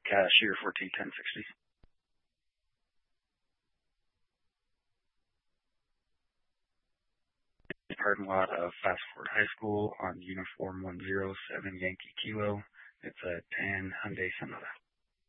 Cashier 141060. Parking lot of Fast Forward High School on Uniform 107 Yankee Kilo. It's a tan Hyundai Sonata.